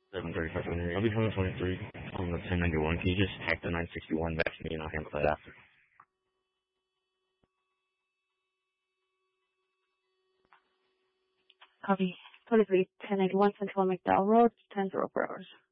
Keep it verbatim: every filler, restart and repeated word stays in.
seven thirty-five. I'll be coming twenty-three on the ten ninety-one. Can you just hack the nine sixty-one back to me and I'll handle that after? Copy. twenty-three, ten ninety-one Central McDowell Road, ten zero four hours.